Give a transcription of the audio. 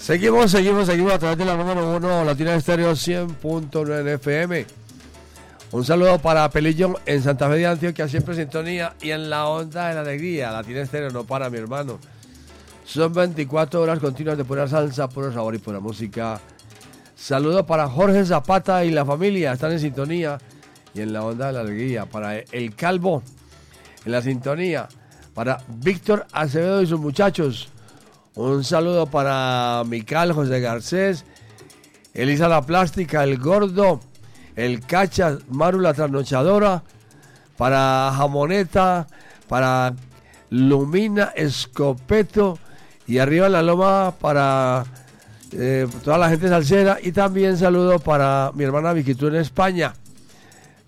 Seguimos a través de la número 1 Latina Estéreo 100.9 FM. Un saludo para Pelillo en Santa Fe de Antioquia, siempre en sintonía y en la onda de la alegría. Latina Estéreo no para, mi hermano. Son 24 horas continuas de pura salsa, puro sabor y pura música. Saludo para Jorge Zapata y la familia, están en sintonía y en la onda de la alegría. Para El Calvo, en la sintonía. Para Víctor Acevedo y sus muchachos. Un saludo para Mical, José Garcés, Elisa la Plástica, El Gordo, El Cacha, Maru la Trasnochadora, para Jamoneta, para Lumina Escopeto y arriba en la loma para toda la gente salsera, y también saludo para mi hermana Vicky, tú en España.